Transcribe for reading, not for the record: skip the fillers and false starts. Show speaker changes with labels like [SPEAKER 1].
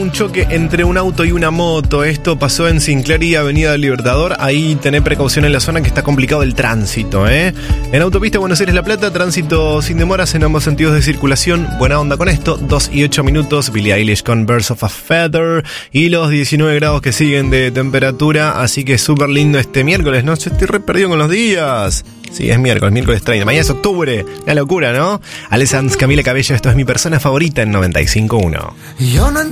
[SPEAKER 1] un choque entre un auto y una moto. Esto pasó en Sinclair y Avenida del Libertador. Ahí tené precaución en la zona que está complicado el tránsito, ¿eh? En autopista Buenos Aires-La Plata, tránsito sin demoras en ambos sentidos de circulación. Buena onda con esto. 2 y 8 minutos. Billie Eilish con Birds of a Feather. Y los 19 grados que siguen de temperatura. Así que súper lindo este miércoles, ¿no? Yo estoy re perdido con los días. Sí, es miércoles 30. Mañana es octubre. Una locura, ¿no? Ale Sanz, Camila Cabello, esto es mi persona favorita en 95.1.